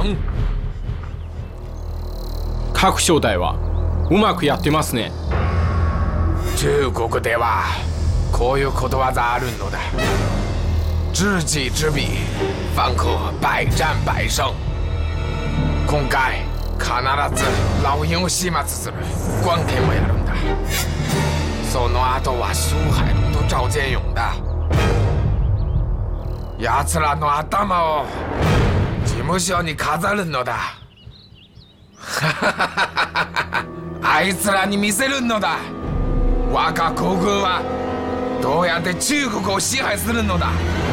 ん。 各省代はうまくやってますね。 中国ではこういうことわざあるのだ。知己知彼、方可百战百勝。今回必ず老鷹を始末する关鍵をやるんだ。その後は周海龙と赵建勇だ。奴らの頭を事務所に飾るのだ。あいつらに見せるのだ。我が皇軍はどうやって中国を支配するのだ。